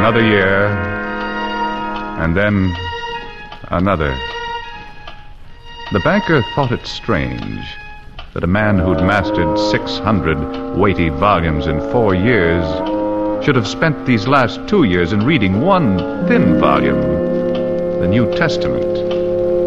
Another year, and then another. The banker thought it strange that a man who'd mastered 600 weighty volumes in 4 years should have spent these last 2 years in reading one thin volume, the New Testament.